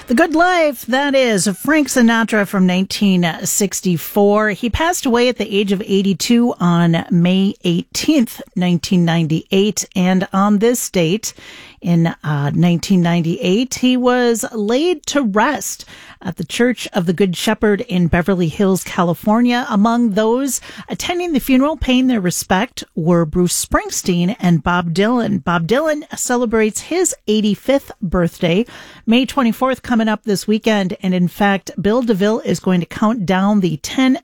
The Good Life, that is Frank Sinatra from 1964. He passed away at the age of 82 on May 18th, 1998. And on this date, in 1998, he was laid to rest at the Church of the Good Shepherd in Beverly Hills, California. Among those attending the funeral, paying their respect, were Bruce Springsteen and Bob Dylan. Bob Dylan celebrates his 85th birthday, May 24th, coming up this weekend. And in fact, Bill DeVille is going to count down the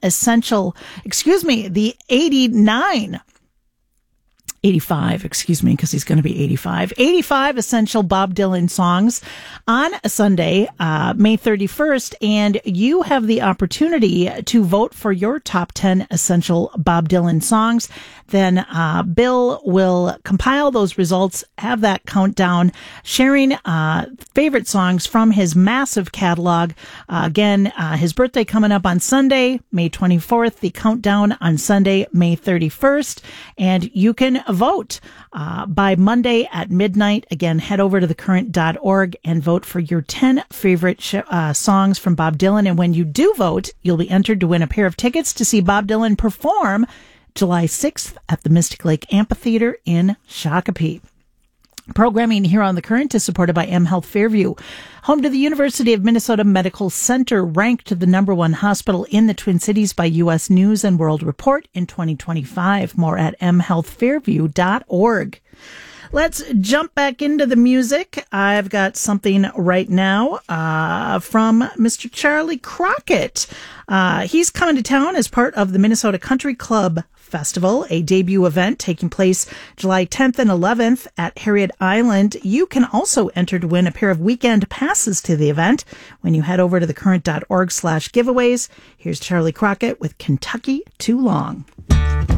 85, because he's going to be 85. 85 essential Bob Dylan songs on a Sunday, May 31st, and you have the opportunity to vote for your top 10 essential Bob Dylan songs. Then Bill will compile those results, have that countdown, sharing favorite songs from his massive catalog. Again, his birthday coming up on Sunday, May 24th, the countdown on Sunday, May 31st, and you can vote by Monday at midnight. Again, head over to thecurrent.org and vote for your 10 favorite songs from Bob Dylan. And when you do vote, you'll be entered to win a pair of tickets to see Bob Dylan perform July 6th at the Mystic Lake Amphitheater in Shakopee. Programming here on The Current is supported by mHealth Fairview, home to the University of Minnesota Medical Center, ranked the #1 hospital in the Twin Cities by U.S. News and World Report in 2025. More at mhealthfairview.org. Let's jump back into the music. I've got something right now from Mr. Charlie Crockett. He's coming to town as part of the Minnesota Country Club Festival, a debut event taking place July 10th and 11th at Harriet Island. You can also enter to win a pair of weekend passes to the event when you head over to thecurrent.org/giveaways. Here's Charlie Crockett with Kentucky Too Long.